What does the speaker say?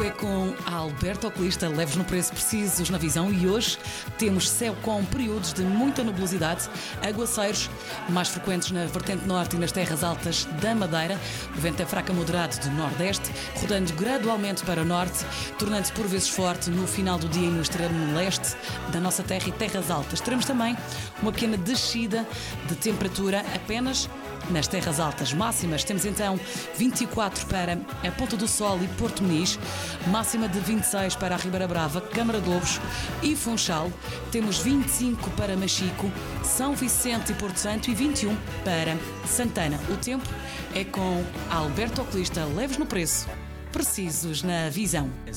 é com Alberto Oculista, leves no preço, precisos na visão, e hoje temos céu com períodos de muita nebulosidade, aguaceiros mais frequentes na vertente norte e nas terras altas da Madeira. O vento é fraco a moderado de nordeste, rodando gradualmente para o norte, tornando-se por vezes forte no final do dia e no extremo leste da nossa terra e terras altas. Teremos também uma pequena descida de temperatura apenas nas terras altas. Máximas, temos então 24 para a Ponta do Sol e Porto Muniz, máxima de 26 para a Ribeira Brava, Câmara de Lobos e Funchal. Temos 25 para Machico, São Vicente e Porto Santo e 21 para Santana. O tempo é com Alberto Oculista, leves no preço, precisos na visão.